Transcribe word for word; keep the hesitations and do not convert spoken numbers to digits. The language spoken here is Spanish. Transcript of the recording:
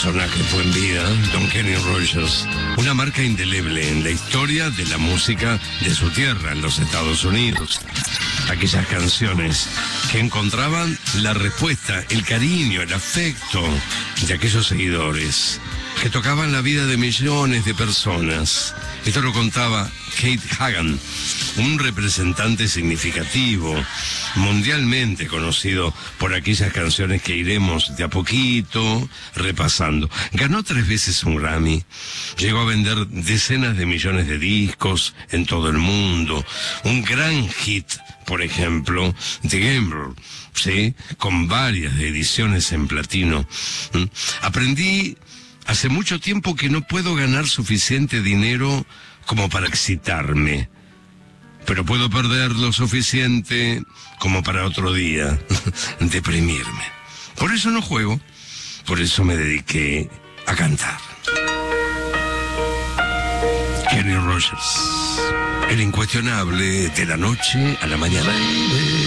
personaje fue en vida, don Kenny Rogers, una marca indeleble en la historia de la música de su tierra, en los Estados Unidos. Aquellas canciones que encontraban la respuesta, el cariño, el afecto de aquellos seguidores, que tocaban la vida de millones de personas. Esto lo contaba Keith Hagan, un representante significativo, mundialmente conocido por aquellas canciones que iremos de a poquito repasando. Ganó tres veces un Grammy, llegó a vender decenas de millones de discos en todo el mundo. Un gran hit, por ejemplo, The Gambler, ¿sí? Con varias ediciones en platino. ¿Mm? Aprendí hace mucho tiempo que no puedo ganar suficiente dinero como para excitarme, pero puedo perder lo suficiente como para otro día deprimirme. Por eso no juego, por eso me dediqué a cantar. Kenny Rogers, el incuestionable de la noche a la mañana.